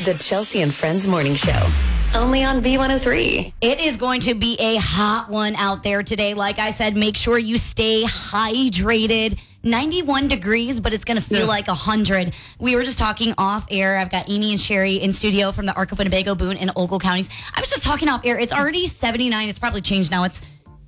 The Chelsea and Friends Morning Show. Only on B103. It is going to be a hot one out there today. Like I said, make sure you stay hydrated. 91 degrees, but it's going to feel like 100. We were just talking off air. I've got Amy and Sherry in studio from the Arc of Winnebago, Boone, and Ogle counties. I was just talking off air. It's already 79. It's probably changed now. It's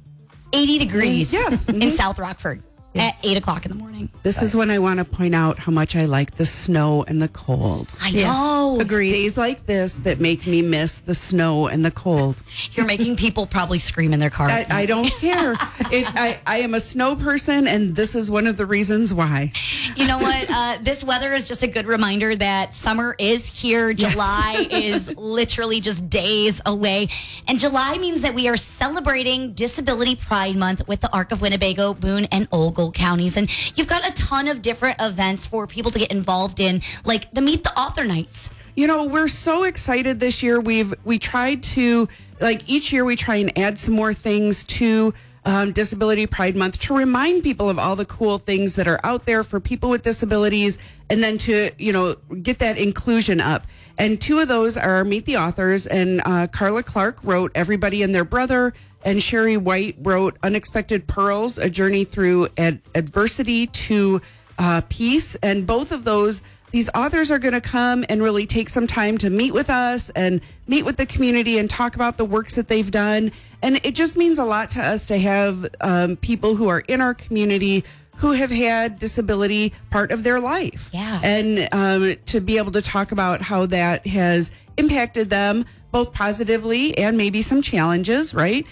80 degrees in South Rockford at 8 o'clock in the morning. This is when I want to point out how much I like the snow and the cold. I know. Agreed. Days like this that make me miss the snow and the cold. You're making people probably scream in their car. I don't care. I am a snow person, and this is one of the reasons why. You know what? This weather is just a good reminder that summer is here. July is literally just days away. And July means that we are celebrating Disability Pride Month with the Arc of Winnebago, Boone, and Ogle counties. And you've got a ton of different events for people to get involved in, like the Meet the Author Nights. You know, we're so excited this year. We tried to, like each year we try and add some more things to Disability Pride Month to remind people of all the cool things that are out there for people with disabilities, and then to, you know, get that inclusion up. And two of those are Meet the Authors, and Carla Clark wrote Everybody and Their Brother, and Sherry White wrote Unexpected Pearls, A Journey Through Adversity to Peace. And both of these authors are going to come and really take some time to meet with us and meet with the community and talk about the works that they've done. And it just means a lot to us to have people who are in our community who have had disability part of their life. Yeah. And to be able to talk about how that has impacted them both positively and maybe some challenges, right?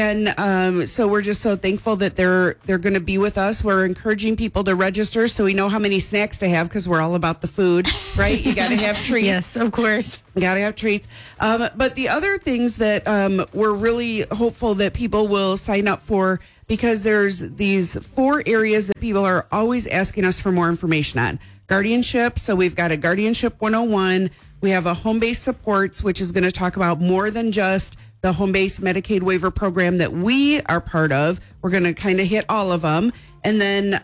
And so we're just so thankful that they're going to be with us. We're encouraging people to register so we know how many snacks to have, because we're all about the food, right? You got to have treats. Yes, of course. Got to have treats. But the other things that we're really hopeful that people will sign up for, because there's these 4 areas that people are always asking us for more information on. Guardianship. So we've got a Guardianship 101. We have a home-based supports, which is going to talk about more than just the home-based Medicaid waiver program that we are part of. We're going to kind of hit all of them. And then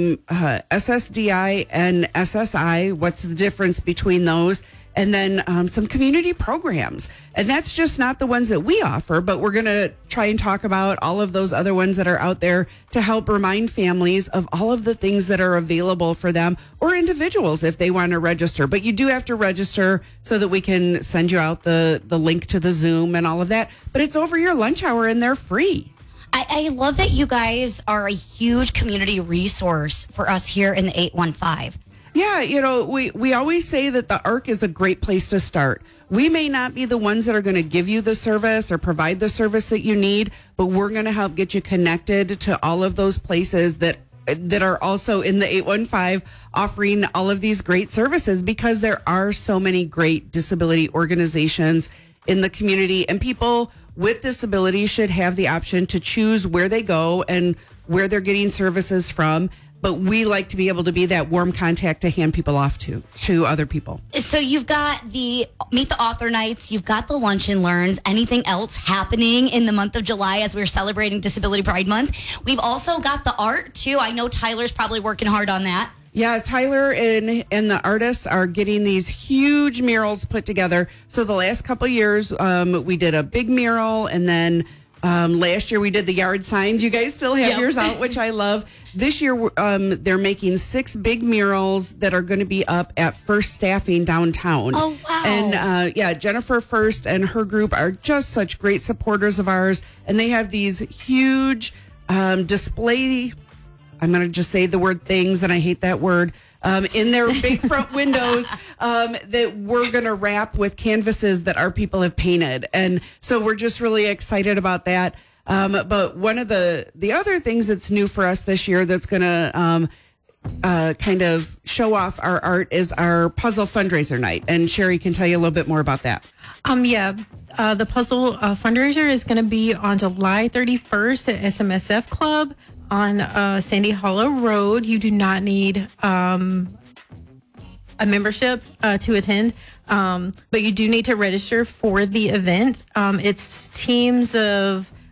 SSDI and SSI, what's the difference between those? And then some community programs. And that's just not the ones that we offer, but we're going to try and talk about all of those other ones that are out there to help remind families of all of the things that are available for them, or individuals if they want to register. But you do have to register so that we can send you out the link to the Zoom and all of that. But it's over your lunch hour and they're free. I love that you guys are a huge community resource for us here in the 815. Yeah, you know, we always say that the ARC is a great place to start. We may not be the ones that are going to give you the service or provide the service that you need, but we're going to help get you connected to all of those places that are also in the 815 offering all of these great services, because there are so many great disability organizations in the community, and people with disabilities should have the option to choose where they go and where they're getting services from. But we like to be able to be that warm contact to hand people off to other people. So you've got the Meet the Author Nights, you've got the Lunch and Learns. Anything else happening in the month of July as we're celebrating Disability Pride Month? We've also got the art, too. I know Tyler's probably working hard on that. Yeah, Tyler and the artists are getting these huge murals put together. So the last couple of years, we did a big mural, and then last year we did the yard signs. You guys still have yours out, which I love. This year, they're making 6 big murals that are going to be up at First Staffing downtown. Oh, wow. And Jennifer First and her group are just such great supporters of ours. And they have these huge display, I'm going to just say the word things, and I hate that word, in their big front windows that we're going to wrap with canvases that our people have painted. And so we're just really excited about that. But one of the other things that's new for us this year that's going to kind of show off our art is our puzzle fundraiser night. And Sherry can tell you a little bit more about that. The puzzle fundraiser is going to be on July 31st at SMSF Club on Sandy Hollow Road. You do not need a membership to attend, but you do need to register for the event. It's teams of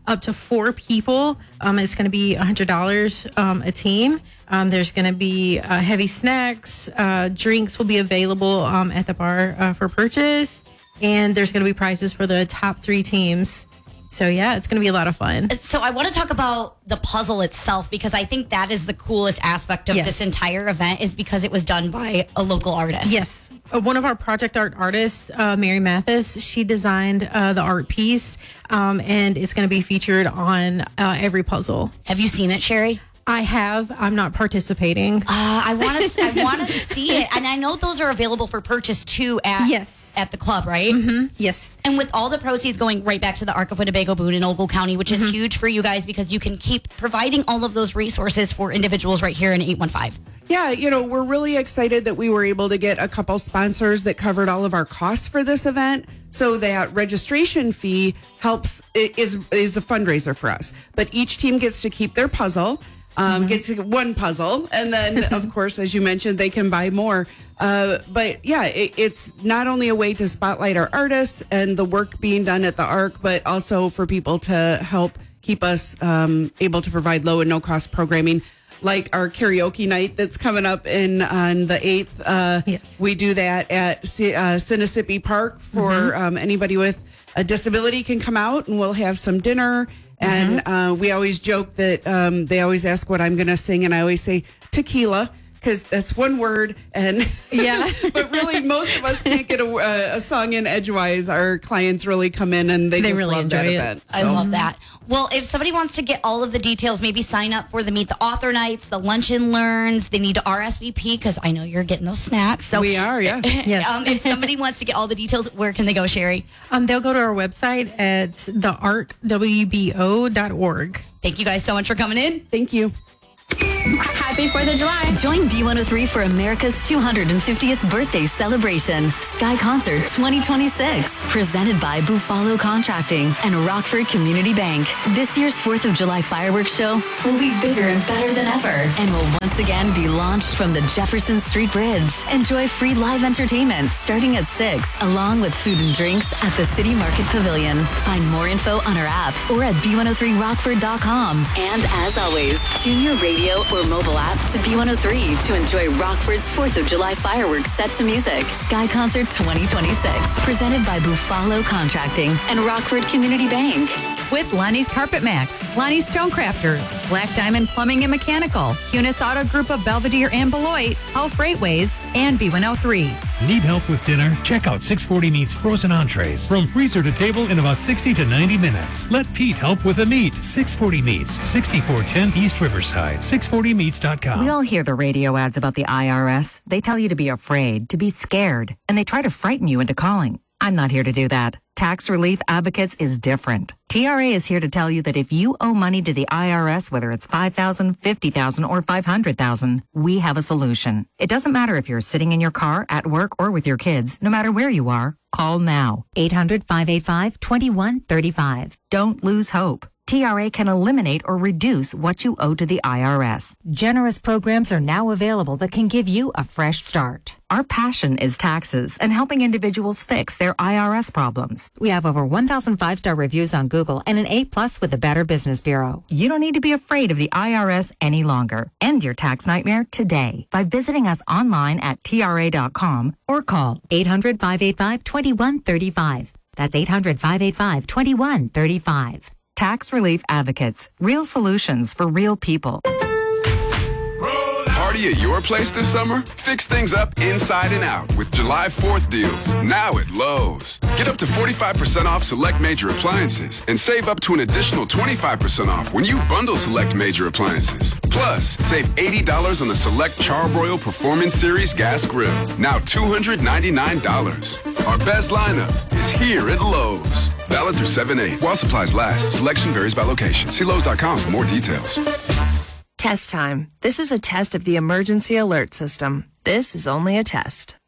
up to 4 people. It's going to be $100 a team. There's going to be heavy snacks. Drinks will be available at the bar for purchase. And there's going to be prizes for the top 3 teams. So, yeah, it's going to be a lot of fun. So I want to talk about the puzzle itself, because I think that is the coolest aspect of this entire event, is because it was done by a local artist. Yes. One of our project art artists, Mary Mathis, she designed the art piece, and it's going to be featured on every puzzle. Have you seen it, Sherry? I have. I'm not participating. I want to see it, and I know those are available for purchase too at the club, right? Mm-hmm. Yes. And with all the proceeds going right back to the Arc of Winnebago Boone in Ogle County, which is huge for you guys, because you can keep providing all of those resources for individuals right here in 815. Yeah, we're really excited that we were able to get a couple sponsors that covered all of our costs for this event. So that registration fee is a fundraiser for us. But each team gets to keep their puzzle. Gets one puzzle, and then of course, as you mentioned, they can buy more. But yeah, it's not only a way to spotlight our artists and the work being done at the Arc, but also for people to help keep us able to provide low and no cost programming, like our karaoke night that's coming up on the 8th. Yes, we do that at Sinisippi Park for anybody with a disability can come out, and we'll have some dinner. And we always joke that they always ask what I'm going to sing, and I always say tequila, because that's one word. And but really, most of us can't get a song in edgewise. Our clients really come in and they just really love that enjoy it. event. So. I love that. Well, if somebody wants to get all of the details, maybe sign up for the Meet the Author nights, the Lunch and Learns. They need to RSVP, because I know you're getting those snacks. So We are, yeah. Yes. If somebody wants to get all the details, where can they go, Sherry? They'll go to our website at thearcwbo.org. Thank you guys so much for coming in. Thank you. Happy 4th of July. Join B103 for America's 250th birthday celebration, Sky Concert 2026, presented by Buffalo Contracting and Rockford Community Bank. This year's 4th of July fireworks show will be bigger and better than ever, and will once again be launched from the Jefferson Street Bridge. Enjoy free live entertainment starting at 6, along with food and drinks at the City Market Pavilion. Find more info on our app or at b103rockford.com. And as always, tune your radio or mobile app to B103 to enjoy Rockford's 4th of July fireworks set to music. Sky Concert 2026, presented by Buffalo Contracting and Rockford Community Bank. With Lonnie's Carpet Max, Lonnie's Stonecrafters, Black Diamond Plumbing and Mechanical, Cunis Auto Group of Belvedere and Beloit, Health Freightways, and B103. Need help with dinner? Check out 640 Meats frozen entrees. From freezer to table in about 60 to 90 minutes. Let Pete help with the meat. 640 Meats, 6410 East Riverside. 640meats.com. We all hear the radio ads about the IRS. They tell you to be afraid, to be scared, and they try to frighten you into calling. I'm not here to do that. Tax Relief Advocates is different. TRA is here to tell you that if you owe money to the IRS, whether it's $5,000, $50,000, or $500,000, we have a solution. It doesn't matter if you're sitting in your car, at work, or with your kids. No matter where you are, call now. 800-585-2135. Don't lose hope. TRA can eliminate or reduce what you owe to the IRS. Generous programs are now available that can give you a fresh start. Our passion is taxes and helping individuals fix their IRS problems. We have over 1,000 5-star reviews on Google and an A+ with the Better Business Bureau. You don't need to be afraid of the IRS any longer. End your tax nightmare today by visiting us online at TRA.com or call 800-585-2135. That's 800-585-2135. Tax Relief Advocates. Real solutions for real people. Party at your place this summer? Fix things up inside and out with July 4th deals. Now at Lowe's. Get up to 45% off select major appliances and save up to an additional 25% off when you bundle select major appliances. Plus, save $80 on the select Charbroil Performance Series gas grill. Now $299. Our best lineup is here at Lowe's. Valid through 7/8. While supplies last. Selection varies by location. See Lowe's.com for more details. Test time. This is a test of the emergency alert system. This is only a test.